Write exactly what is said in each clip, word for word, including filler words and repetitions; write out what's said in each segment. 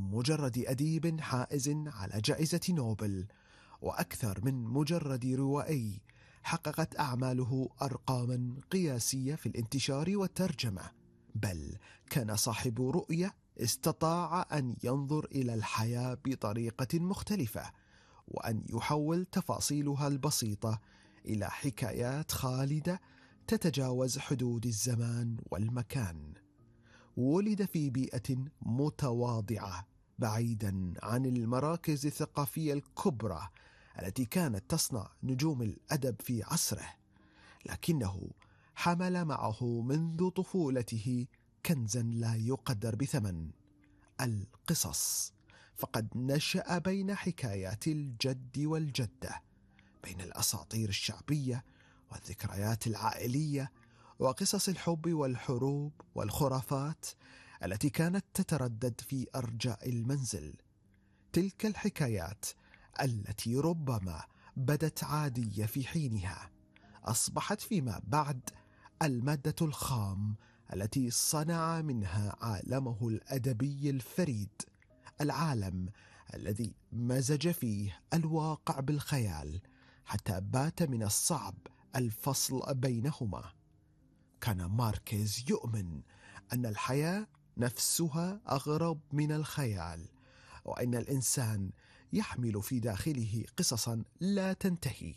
مجرد أديب حائز على جائزة نوبل، وأكثر من مجرد روائي حققت أعماله أرقاما قياسية في الانتشار والترجمة، بل كان صاحب رؤية استطاع أن ينظر إلى الحياة بطريقة مختلفة، وأن يحول تفاصيلها البسيطة إلى حكايات خالدة تتجاوز حدود الزمان والمكان. ولد في بيئة متواضعة بعيدا عن المراكز الثقافية الكبرى التي كانت تصنع نجوم الأدب في عصره، لكنه حمل معه منذ طفولته كنزا لا يقدر بثمن: القصص. فقد نشأ بين حكايات الجد والجدة، بين الأساطير الشعبية والذكريات العائلية وقصص الحب والحروب والخرافات التي كانت تتردد في أرجاء المنزل. تلك الحكايات التي ربما بدت عادية في حينها أصبحت فيما بعد المادة الخام التي صنع منها عالمه الأدبي الفريد، العالم الذي مزج فيه الواقع بالخيال حتى بات من الصعب الفصل بينهما. كان ماركيز يؤمن أن الحياة نفسها أغرب من الخيال، وأن الإنسان يحمل في داخله قصصا لا تنتهي،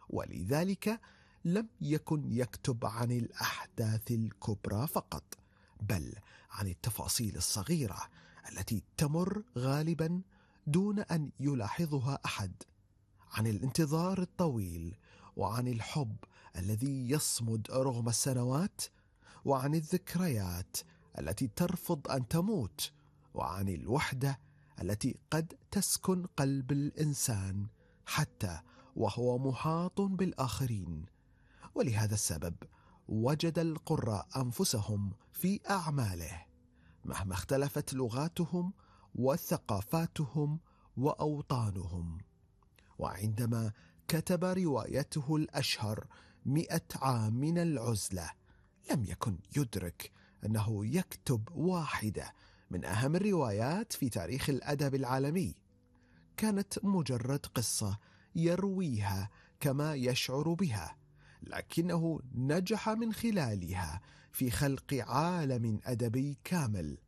ولذلك لم يكن يكتب عن الأحداث الكبرى فقط، بل عن التفاصيل الصغيرة التي تمر غالبا دون أن يلاحظها أحد، عن الانتظار الطويل، وعن الحب الذي يصمد رغم السنوات، وعن الذكريات التي ترفض أن تموت، وعن الوحدة التي قد تسكن قلب الإنسان حتى وهو محاط بالآخرين. ولهذا السبب وجد القراء أنفسهم في أعماله مهما اختلفت لغاتهم وثقافاتهم وأوطانهم. وعندما كتب روايته الأشهر مئة عام من العزلة، لم يكن يدرك أنه يكتب واحدة من أهم الروايات في تاريخ الأدب العالمي. كانت مجرد قصة يرويها كما يشعر بها، لكنه نجح من خلالها في خلق عالم أدبي كامل،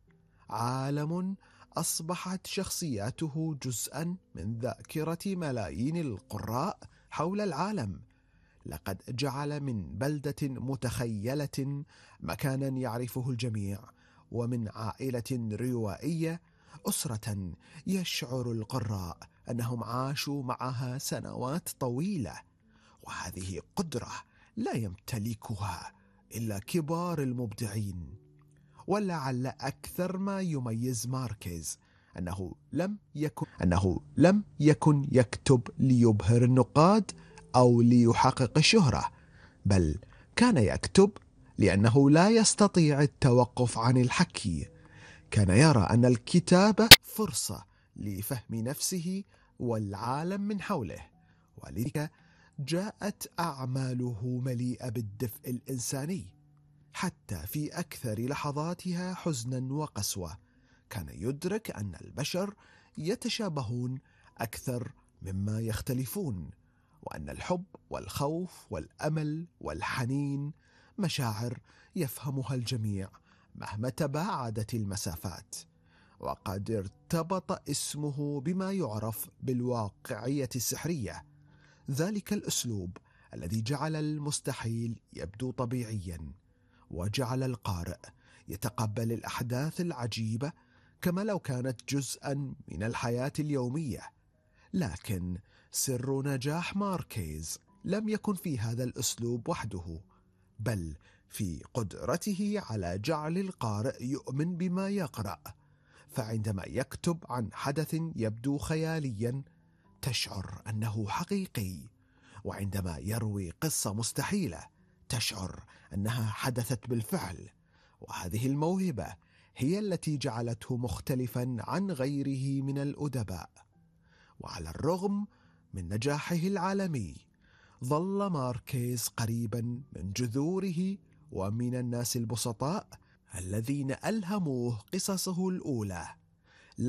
عالم أصبحت شخصياته جزءا من ذاكرة ملايين القراء حول العالم. لقد جعل من بلدة متخيلة مكانا يعرفه الجميع، ومن عائلة روائية أسرة يشعر القراء أنهم عاشوا معها سنوات طويلة. وهذه قدرة لا يمتلكها إلا كبار المبدعين. ولعل أكثر ما يميز ماركيز أنه لم يكن أنه لم يكن يكتب ليبهر النقاد أو ليحقق الشهرة، بل كان يكتب لأنه لا يستطيع التوقف عن الحكي. كان يرى أن الكتابة فرصة لفهم نفسه والعالم من حوله، ولذلك جاءت أعماله مليئة بالدفء الإنساني، حتى في أكثر لحظاتها حزنا وقسوة. كان يدرك أن البشر يتشابهون أكثر مما يختلفون، وأن الحب والخوف والأمل والحنين مشاعر يفهمها الجميع مهما تباعدت المسافات. وقد ارتبط اسمه بما يعرف بالواقعية السحرية، ذلك الأسلوب الذي جعل المستحيل يبدو طبيعيا، وجعل القارئ يتقبل الأحداث العجيبة كما لو كانت جزءا من الحياة اليومية. لكن سر نجاح ماركيز لم يكن في هذا الأسلوب وحده، بل في قدرته على جعل القارئ يؤمن بما يقرأ. فعندما يكتب عن حدث يبدو خياليا تشعر أنه حقيقي، وعندما يروي قصة مستحيلة تشعر أنها حدثت بالفعل. وهذه الموهبة هي التي جعلته مختلفا عن غيره من الأدباء. وعلى الرغم من نجاحه العالمي، ظل ماركيز قريبا من جذوره ومن الناس البسطاء الذين ألهموه قصصه الأولى.